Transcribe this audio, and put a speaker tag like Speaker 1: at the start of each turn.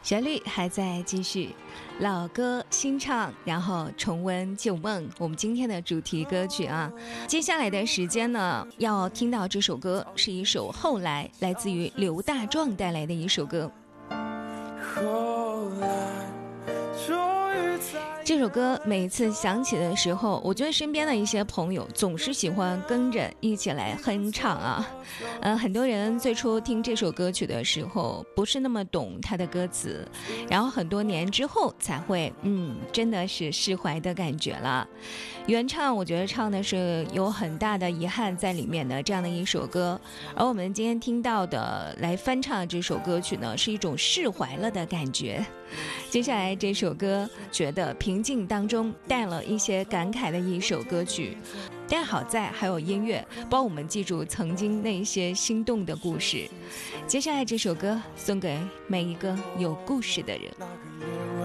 Speaker 1: 旋律还在继续，老歌新唱，然后重温旧梦，我们今天的主题歌曲啊。接下来的时间呢，要听到这首歌是一首后来来自于刘大壮带来的一首歌。这首歌每次响起的时候，我觉得身边的一些朋友总是喜欢跟着一起来哼唱啊。很多人最初听这首歌曲的时候不是那么懂它的歌词，然后很多年之后才会真的是释怀的感觉了。原唱我觉得唱的是有很大的遗憾在里面的这样的一首歌，而我们今天听到的来翻唱这首歌曲呢，是一种释怀了的感觉。接下来这首歌觉得平静当中带了一些感慨的一首歌曲，但好在还有音乐帮我们记住曾经那些心动的故事。接下来这首歌送给每一个有故事的人。